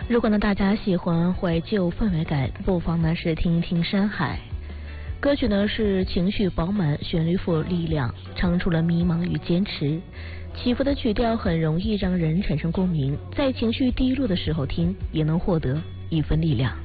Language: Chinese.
如果呢大家喜欢怀旧氛围感，不妨呢是听一听《山海》。歌曲呢是情绪饱满，旋律富有力量，唱出了迷茫与坚持。起伏的曲调很容易让人产生共鸣，在情绪低落的时候听，也能获得一份力量。